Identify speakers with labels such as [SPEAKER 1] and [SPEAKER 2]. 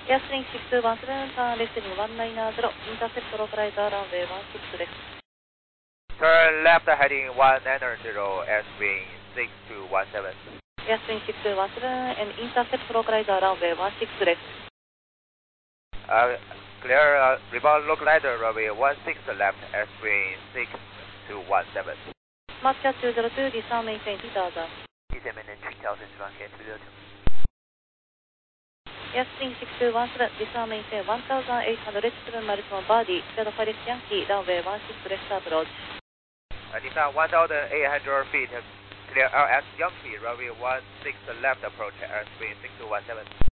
[SPEAKER 1] Gasoline 6217, turn left heading 190, intercept localizer runway 16 です。
[SPEAKER 2] Turn left heading 190, airstream 6217.
[SPEAKER 1] Gasoline 6217 and intercept localizer runway 16 です。
[SPEAKER 2] Clear rebound localizer runway 16 left, airstream 6217.
[SPEAKER 1] Master 202, descend maintain 3000.
[SPEAKER 2] Descend maintain 3000, runway 202.
[SPEAKER 1] Gasoline 6217, descend maintain 1807 miles from Body, Shadow 5 Yankee, runway 16 left approach.
[SPEAKER 2] Descend 1800 feet, clear LS Yankee, runway 16 left approach, airspeed 6217.